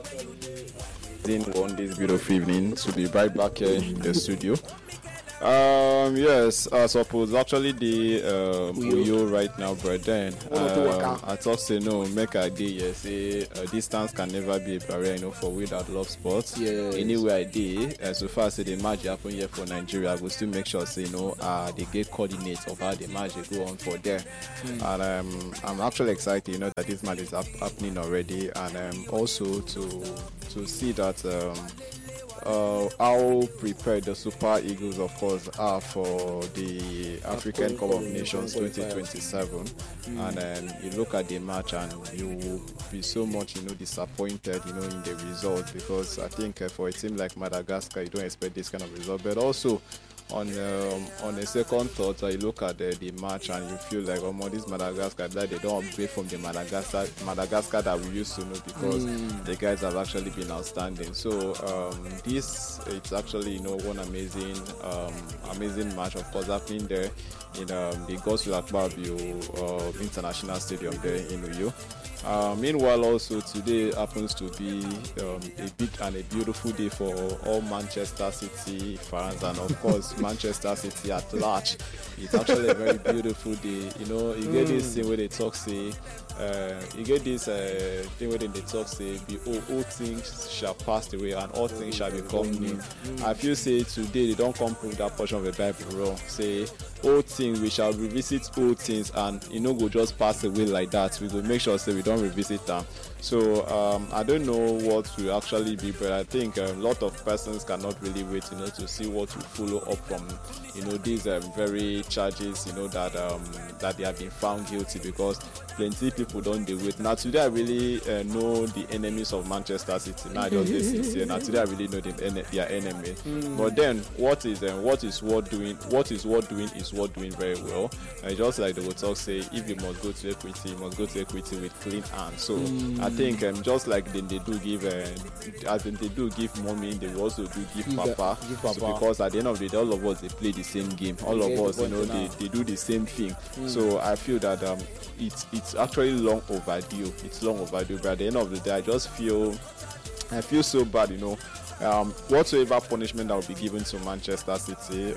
On this beautiful evening to be right back here in the studio. Yes, I suppose actually the Uyo right now, but then I thought say no, make a day, yes, say distance can never be a barrier, for we that love sports. Yes. Anyway, I did, so far say the match happen here for Nigeria, I will still make sure say they get coordinates of how the match they go on for there. And I'm actually excited, that this match is happening already, and also to see that how prepared the Super Eagles, of course, are for the African Cup of Nations 2027. And then you look at the match and you will be so much, disappointed, in the result, because I think for a team like Madagascar, you don't expect this kind of result. But also, on a second thought, you look at the match and you feel like, this Madagascar, that they don't upgrade from the Madagascar that we used to know, because the guys have actually been outstanding. So it's actually one amazing match, of course, happening there in the Godswill Akpabio International Stadium there in Uyo. Meanwhile, also today happens to be a big and a beautiful day for all Manchester City fans, and of course Manchester City at large. It's actually a very beautiful day. You get this thing where they talk say, all things shall pass away and all things shall become new. I feel say today they don't come prove that portion of the Bible wrong. Say old things, we shall revisit old things, and go just pass away like that. We will make sure say we don't revisit them. So I don't know what will actually be, but I think a lot of persons cannot really wait, to see what will follow up from, these very charges, that they have been found guilty, because plenty people don't deal with. Now today I really know the enemies of Manchester City. Now I just this sincere. Now today I really know their enemy. But then what is what doing? What is what doing is what doing very well. And just like the will talk say, if you must go to equity, you must go to equity with clean hands. So I think just like they do give, as they do give mommy, they will also do give papa. So because at the end of the day, all of us they play the same game. All of us, they do the same thing. So I feel that it's actually long overdue. It's long overdue. But at the end of the day, I feel so bad, whatsoever punishment that will be given to Manchester City,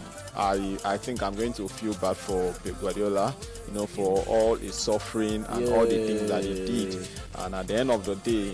I think I'm going to feel bad for Pep Guardiola, for all his suffering and all the things that he did. And at the end of the day,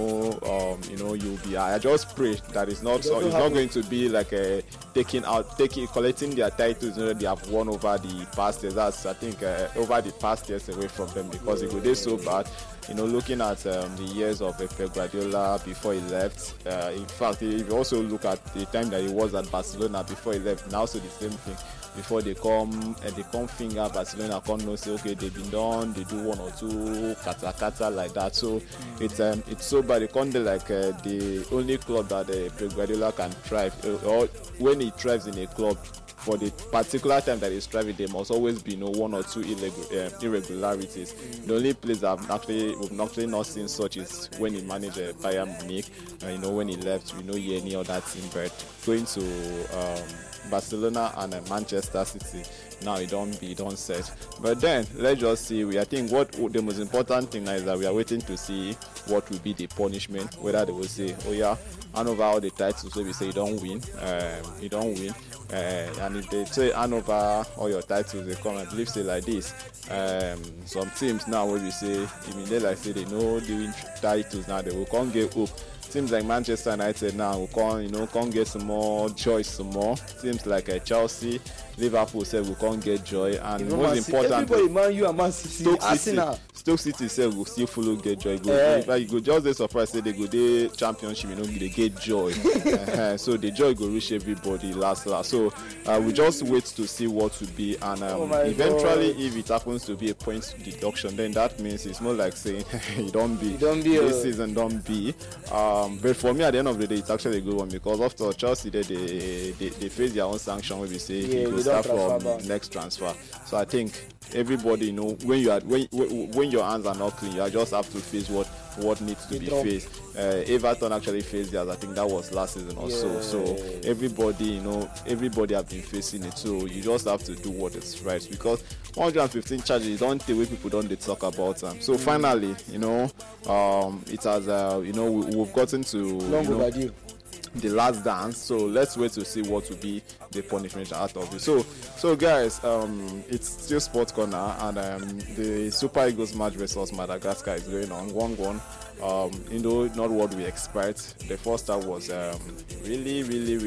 you'll be. I just pray that it's not going to be like collecting their titles they have won over the past years. That's I think over the past years away from them, because it would be so bad. Looking at the years of Pep Guardiola before he left. In fact, if you also look at the time that he was at Barcelona before he left, now also the same thing. Before they come finger Barcelona, come no say okay they've been done, they do one or two kata like that. So it's so bad. They can't do like the only club that Pep Guardiola can thrive, or when he thrives in a club, for the particular time that he's driving, there must always be one or two irregularities. The only place we've actually not seen such is when he managed Bayern Munich. When he left, we know any other team, but going to Barcelona and Manchester City, now it don't set. But then let's just see. I think what the most important thing now is that we are waiting to see what will be the punishment. Whether they will say, oh yeah, hand over all the titles, so we say you don't win. And if they say hand over all your titles, they come and believe say like this. Some teams now when we say, even they like say they know they win titles now, they will come get hope. Teams like Manchester United now will come get some more joy, some more. Teams like Chelsea, Liverpool said we can't get joy, and most important, everybody, Man U and Man City, Arsenal. Stoke City said will still follow get joy. You go just dey surprised say they go dey championship, they get joy. So the joy go reach everybody last. So we just wait to see what will be, and eventually, if it happens to be a point deduction, then that means it's more like saying it don't be this season don't be. But for me, at the end of the day, it's actually a good one, because after Chelsea, they face their own sanction where we say it will start from next transfer. So I think everybody, when your hands are not clean, you just have to face what needs to be faced. Everton actually faced theirs. I think that was last season or so. So everybody have been facing it. So you just have to do what is right, because 115 charges, you don't the way people don't they talk about them. So finally, it has we've gotten to long overdue. The last dance, so let's wait to see what will be the punishment out of it. So guys, it's still Sports Corner, and the Super Eagles match versus Madagascar is going on 1-1. Not what we expect. The first half was really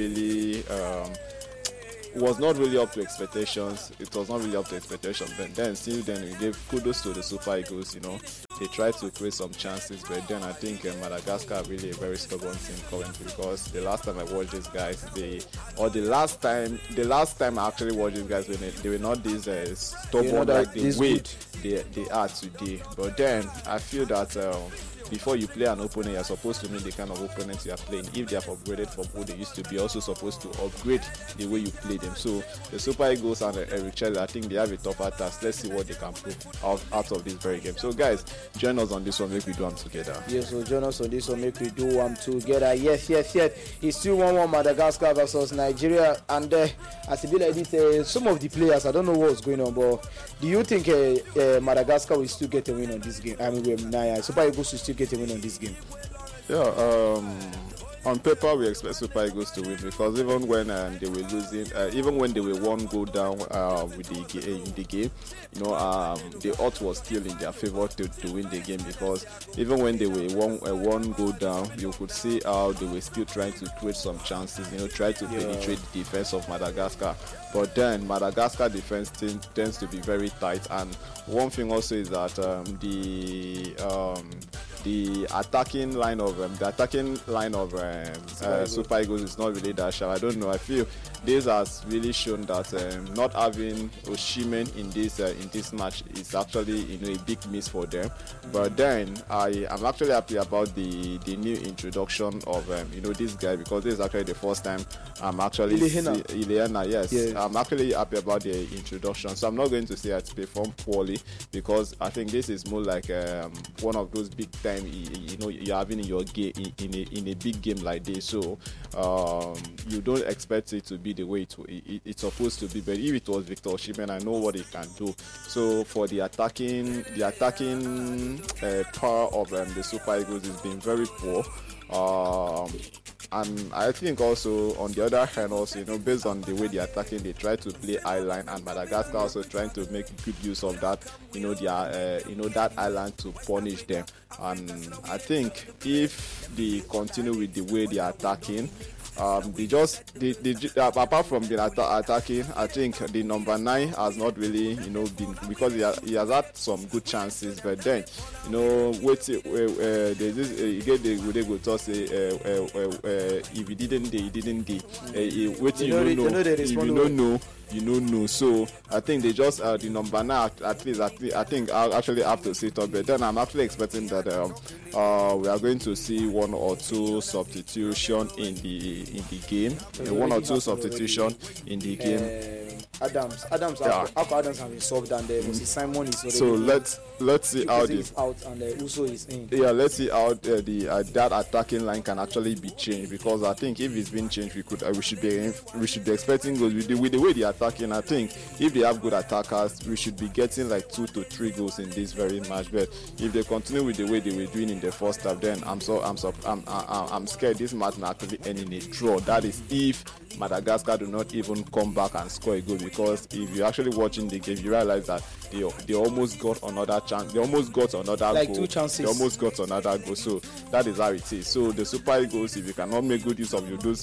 was not really up to expectations. It was not really up to expectations. But then still, then we gave kudos to the Super Eagles. They tried to create some chances, but then I think Madagascar are really a very stubborn team currently, because the last time I watched these guys, the last time I actually watched these guys, when they were not this stubborn like the way they are today. But then I feel that before you play an opponent, you're supposed to know the kind of opponents you are playing. If they have upgraded from who they used to be, also supposed to upgrade the way you play them. So the Super Eagles and Eric Chelle, I think they have a tougher task. Let's see what they can prove out of this very game. So guys, join us on this one, make we do them together. Yes, so join us on this one, make we do them together. Yes. It's still 1-1 Madagascar versus Nigeria, and as it be like this, some of the players, I don't know what's going on, but do you think Madagascar will still get a win on this game? I mean, Super Eagles will still get a win on this game? Yeah, on paper we expect Super Eagles to win, because even when they were losing, even when they were one goal down with the game, the odds was still in their favor to win the game, because even when they were one goal down, you could see how they were still trying to create some chances, try to penetrate the defense of Madagascar. But then Madagascar defense tends to be very tight, and one thing also is that the attacking line of Super Eagles is not really that sharp. I don't know. I feel this has really shown that not having Osimhen in this match is actually a big miss for them. But then I am actually happy about the new introduction of this guy, because this is actually the first time I'm actually Ileana. Yes, yeah. I'm actually happy about the introduction. So I'm not going to say I performed poorly, because I think this is more like one of those big time you're having in your game in a big game like this. So you don't expect it to be the way it's supposed to be. But if it was Victor Osimhen, I know what he can do. So for the attacking power of the Super Eagles has been very poor. And I think also on the other hand, also based on the way they're attacking, they try to play high line, and Madagascar also trying to make good use of that, that island to punish them. And I think if they continue with the way they're attacking, apart from the attacking, I think the number 9 has not really, been, because he has had some good chances, but then, there's this, they go to say, if he didn't, he didn't. Waiting, you don't know. So I think they just the number 9 at least. I think I'll actually have to sit up, but then I'm actually expecting that we are going to see one or two substitution in the game. One or two substitution in the game. Adams, after Adams have been subbed, and Moses Simon is already. So let's see how this out, and Uso is in. Yeah, let's see how that attacking line can actually be changed, because I think if it's been changed, we should be expecting goals with the way they are attacking. I think if they have good attackers, we should be getting like 2 to 3 goals in this very match. But if they continue with the way they were doing in the first half, then I'm scared this match may actually end in a draw. That is if Madagascar do not even come back and score a goal, because if you're actually watching the game, you realize that they almost got another chance. They almost got another like goal. 2 chances. They almost got another goal. So that is how it is. So the Super Eagles, if you cannot make good use of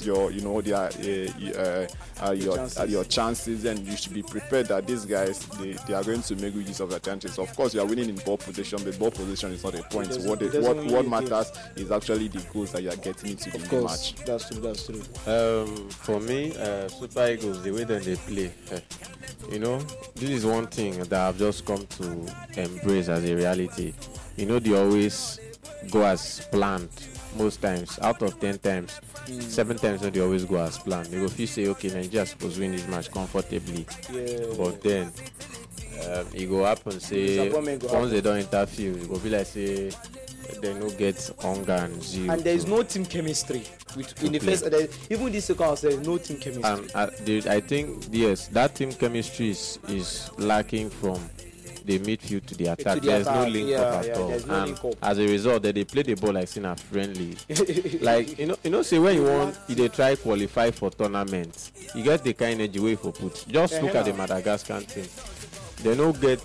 your chances, then you should be prepared that these guys they are going to make good use of their chances. Of course, you are winning in ball position, but ball position is not a point. What matters is actually the goals that you are getting into the match. That's true. For me, Super Eagles, the way that they play, this is one thing that I've just come to embrace as a reality. They always go as planned. most times. Out of 10 times, 7 times when they always go as planned. They go feel say, okay, Nigeria supposed to win this match comfortably. But then it go happen say once they don't interfere, it go be like say they no get hunger and zeal. And there is no team chemistry in the first. Even this second half, there is no team chemistry. I think yes, that team chemistry is lacking from the midfield to the attack. There's no link up at all. And as a result, they play the ball like saying a friendly. Like you know, say when you want, if they try qualify for tournament, you get the kind of energy way for put. Just look at the Madagascar team. They don't get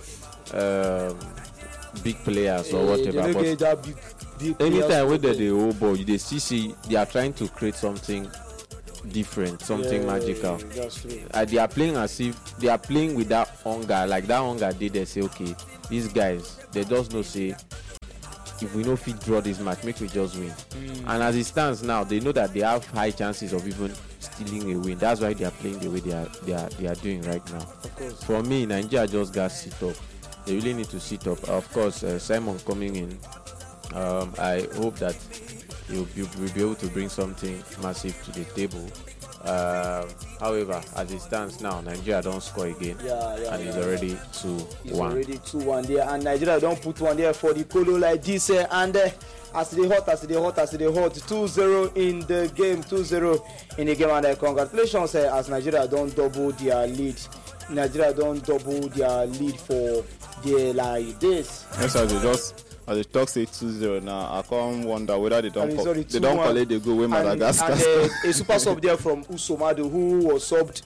big players or whatever. They that big anytime when they hold ball, they see they are trying to create something different, something magical. That's true. They are playing as if they are playing with that hunger. Like that hunger, they say, okay, these guys, they just know say, if we know fit draw this match, make we just win. And as it stands now, they know that they have high chances of even stealing a win. That's why they are playing the way they are doing right now. Of course. For me, Nigeria just got sit up. They really need to sit up. Of course, Simon coming in, I hope that he'll be able to bring something massive to the table. However, as it stands now, Nigeria don't score again, and it's already 2-1. It's already 2-1 there, and Nigeria don't put one there for the Kolo like this, and as they hot, 2-0 in the game, 2-0 in the game, and congratulations as Nigeria don't double their lead. Nigeria don't double their lead for the like this. Yes, as the talk say 2-0 now, I can't wonder whether they don't collect the goal with Madagascar. And a super sub there from Usomadu who was subbed,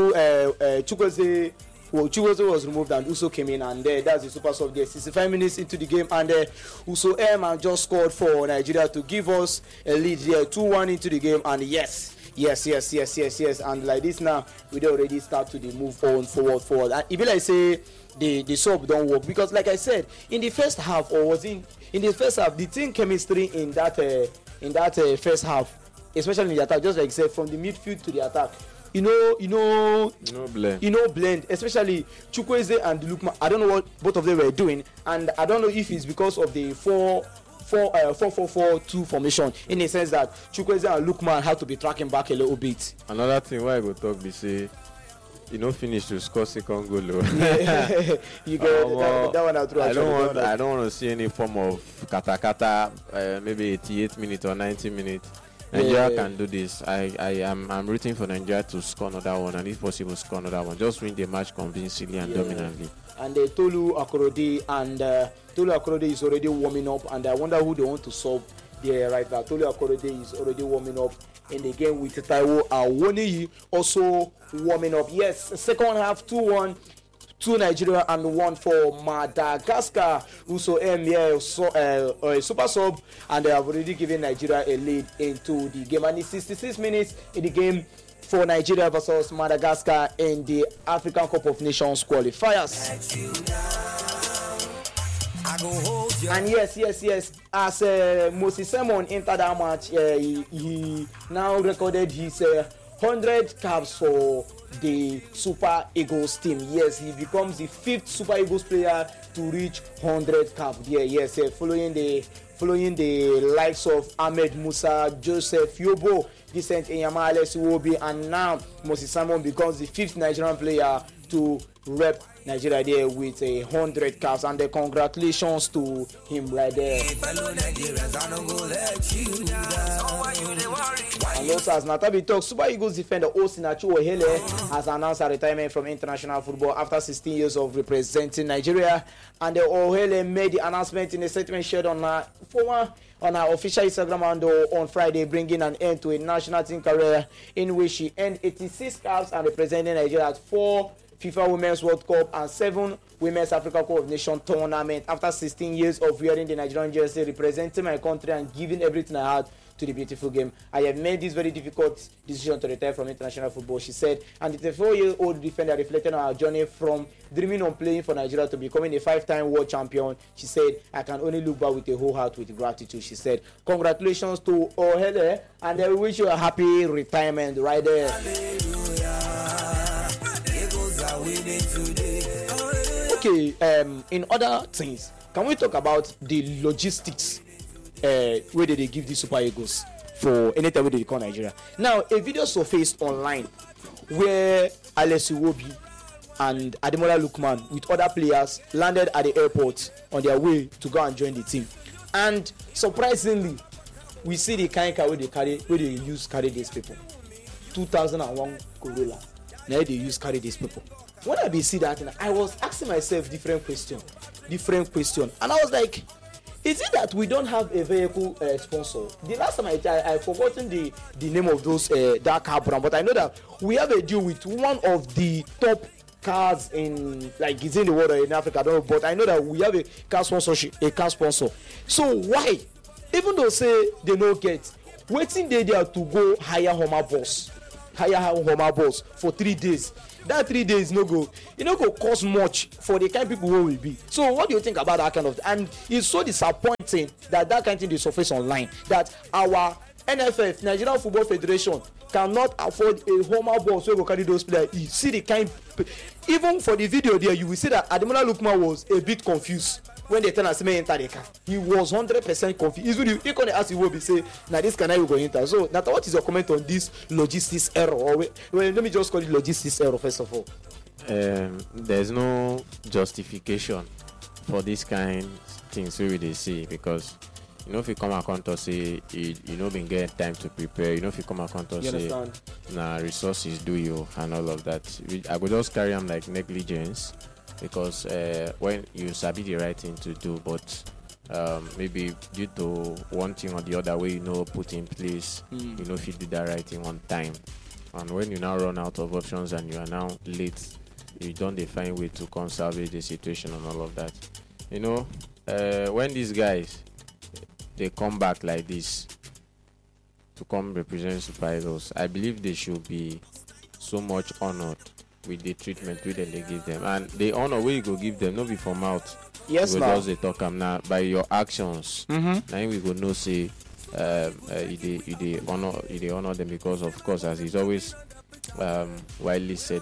Chukwueze was removed and Uso came in, and that's the super sub there. 65 minutes into the game, and Uso Eman just scored for Nigeria to give us a lead there, 2-1 into the game, and yes, and like this now, we already start to move on forward. And if like say the sub don't work, because like I said, in the first half, the team chemistry in that first half, especially in the attack, just like I said, from the midfield to the attack, blend, especially Chukwueze and Lukman. I don't know what both of them were doing, and I don't know if it's because of the 4-4-2 formation, in the sense that Chukwueze and Lukman had to be tracking back a little bit. Another thing why I go talk be say, you know, finish to score second goal. You go that one out. I don't want to see any form of kata maybe 88 minutes or 90 minutes. Nigeria can do this. I'm rooting for Nigeria to score another one, and if possible score another one. Just win the match convincingly and dominantly. And Tolu Akorode is already warming up, and I wonder who they want to sub there right now. Tolu Akorode is already warming up in the game with Taiwo Awoniyi also warming up. Yes, second half 2-1. 2 Nigeria and 1 for Madagascar. Uso super sub, and they have already given Nigeria a lead into the game. And it's 66 minutes in the game for Nigeria versus Madagascar in the African Cup of Nations qualifiers. And yes, as Moses Simon entered that match, he now recorded his 100 caps for the Super Eagles team. Yes, he becomes the 5th Super Eagles player to reach 100 caps. Yeah, yes, following the likes of Ahmed Musa, Joseph Yobo, Vincent Enyama, Alexi Wobi, and now Moses Simon becomes the 5th Nigerian player to rep Nigeria there with 100 caps, and congratulations to him right there. And also, as Natabi talks, Super Eagles defender Osinachi Ohele has announced her retirement from international football after 16 years of representing Nigeria. And Ohele made the announcement in a statement shared on her official Instagram handle on Friday, bringing an end to a national team career in which she earned 86 caps and represented Nigeria at 4 FIFA Women's World Cup and 7 Women's Africa Cup of Nations tournament. After 16 years of wearing the Nigerian jersey, representing my country and giving everything I had to the beautiful game, I have made this very difficult decision to retire from international football, she said. And the 34-year-old defender reflected on her journey from dreaming on playing for Nigeria to becoming a 5-time world champion. She said, I can only look back with a whole heart with gratitude. She said, congratulations to Ohele, and I wish you a happy retirement right there. Okay, in other things, can we talk about the logistics where they give the Super Eagles for anytime where they call Nigeria. Now a video surfaced online where Alex Iwobi and Ademola Lookman with other players landed at the airport on their way to go and join the team, and surprisingly we see the kind car where they use carry these people. 2001 Corolla. Now they use carry these people. When I see that, I was asking myself different question, and I was like, is it that we don't have a vehicle sponsor? The last time I forgotten the name of those that car brand, but I know that we have a deal with one of the top cars in, like, it's in the world or in Africa, I don't know, but I know that we have a car sponsor. So why, even though say they no get, waiting they there to go hire Homer Boss for 3 days. That 3 days no go, it no go cost much for the kind of people who will be. So what do you think about that kind of? And it's so disappointing that kind of thing they surface online, that our NFF, Nigerian Football Federation, cannot afford a Homer Boss who will carry those players. You see the kind, even for the video there, you will see that Ademola Lookman was a bit confused when they tell us to enter the car. He was 100% confused. He couldn't ask Iwobi, say, now this can I go enter. So now what is your comment on this logistics error? Or well, let me just call it logistics error first of all. There's no justification for this kind of things we they see, because you know if you come account to say you know been get time to prepare, you know if you come account to say nah resources do you and all of that. I would just carry them like negligence, because when you sabi the right thing to do, but maybe due to one thing or the other way, you know, put in place, you know, if you do that right thing on time, and when you now run out of options and you are now late, you don't find way to conserve the situation and all of that. You know, when these guys they come back like this to come represent Super Eagles, I believe they should be so much honored with the treatment we they give them, and the honor we go give them, not be for mouth. Yes, ma'am. Just they talk them now by your actions. Now we go no say you honor them, because of course, as it's always commonly said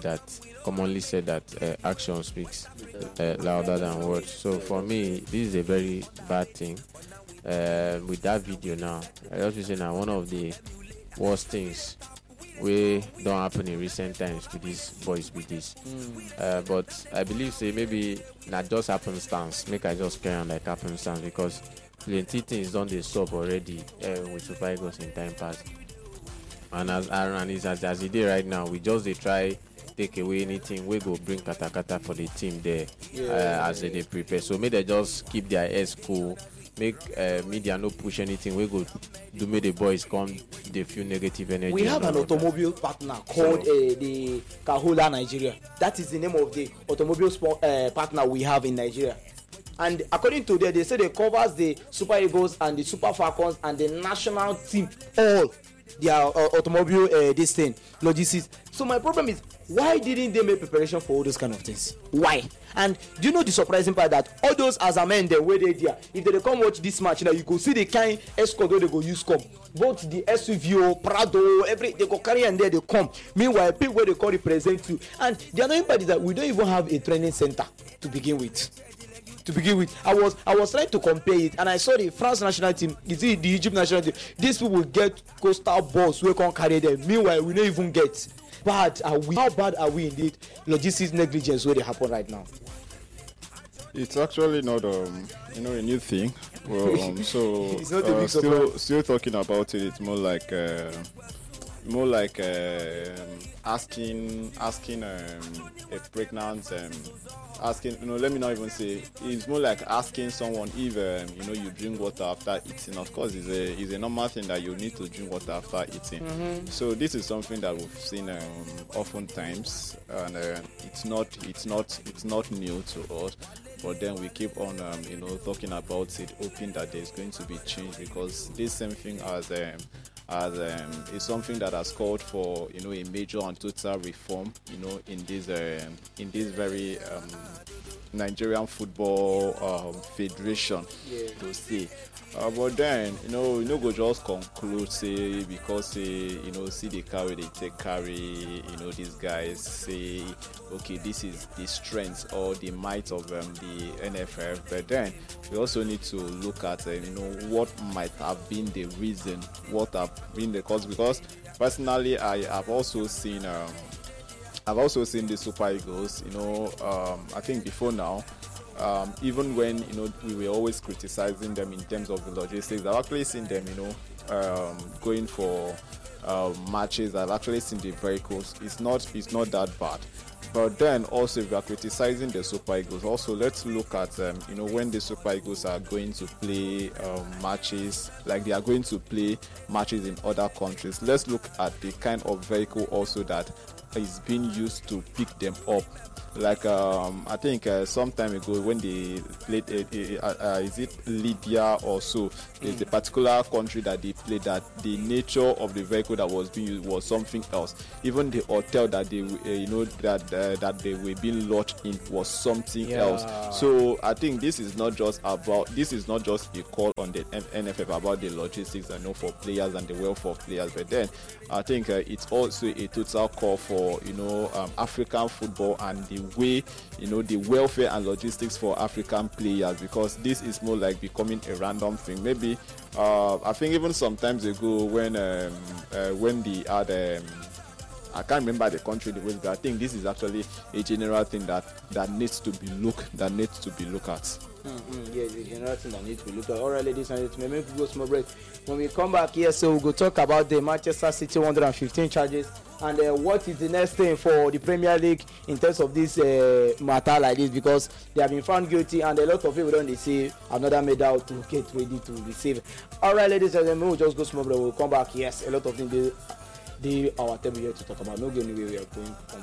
that action speaks louder than words. So for me, this is a very bad thing. With that video now, I just say now one of the worst things we don't happen in recent times to these boys with this. But I believe say maybe not just happenstance, make I just carry on like happenstance, because plenty things done they stop already with Super Eagles in time past. And as it is right now, we just they try take away anything we go bring kata for the team there as they prepare. So maybe they just keep their heads cool. Make media no push anything. We go do make the boys come the few negative energy. We have an automobile partner called the Kahola Nigeria. That is the name of the automobile partner we have in Nigeria. And according to them, they say they covers the Super Eagles and the Super Falcons and the national team, all their automobile this thing logistics. So my problem is, why didn't they make preparation for all those kind of things? Why? And do you know the surprising part, that all those as a men, they were there, if they come watch this match now, you go see the kind escort they go use come, both the SUV, Prado, they go carry and there they come. Meanwhile, people where they call represent you, and the annoying part is that we don't even have a training center to begin with. I was trying to compare it, and I saw the France national team, the Egypt national team. These people get coastal balls we can't carry them. Meanwhile, we don't even get. How bad are we indeed? Logistics negligence where they happen right now. It's actually not a new thing. Well, so it's not a big still talking about it. It's more like asking a pregnant asking, let me not even say, it's more like asking someone if you drink water after eating. Of course, it's a normal thing that you need to drink water after eating. So this is something that we've seen oftentimes, and it's not new to us. But then we keep on talking about it, hoping that there's going to be change, because this same thing as it's something that has called for a major and total reform in this very Nigerian Football Federation to say. But then go just conclude say because see the carry they take carry these guys say okay, this is the strength or the might of the NFF. But then we also need to look at what might have been the reason, what have been the cause, because personally I have also seen the Super Eagles I think before now. Even when we were always criticizing them in terms of the logistics, I've actually seen them going for matches. I've actually seen the vehicles. It's not that bad. But then also, if we are criticizing the Super Eagles, also let's look at when the Super Eagles are going to play matches, like they are going to play matches in other countries. Let's look at the kind of vehicle also that is being used to pick them up. Like I think some time ago when they played, is it Libya or so? There's a particular country that they played that the nature of the vehicle that was being used was something else. Even the hotel that they that they were being lodged in was something else. So I think this is not just a call on the NFF about the logistics for players and the welfare of players, but then I think it's also a total call for African football and the way the welfare and logistics for African players, because this is more like becoming a random thing. Maybe I think even sometimes ago when they had I can't remember the country the was, but I think this is actually a general thing that needs to be looked at. Yeah, the general thing that needs to be looked at. All right, ladies and gentlemen, maybe we go small break. When we come back here, so we'll go talk about the Manchester City 115 charges and what is the next thing for the Premier League in terms of this matter like this, because they have been found guilty and a lot of people don't see another medal to get ready to receive. All right, ladies and gentlemen, we'll just go small break. We'll come back. Yes, a lot of things they our table here to talk about. No going anywhere. We are going.